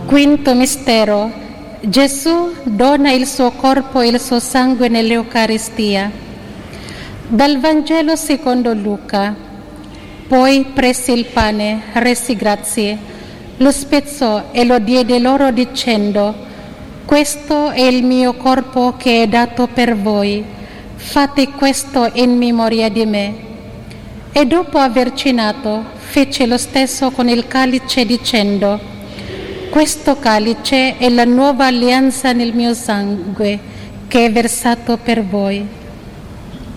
Quinto mistero. Gesù dona il suo corpo e il suo sangue nell'Eucaristia. Dal Vangelo secondo Luca. Poi prese il pane, rese grazie, lo spezzò e lo diede loro dicendo: questo è il mio corpo che è dato per voi, fate questo in memoria di me. E dopo aver cenato, fece lo stesso con il calice dicendo: questo calice è la nuova alleanza nel mio sangue, che è versato per voi.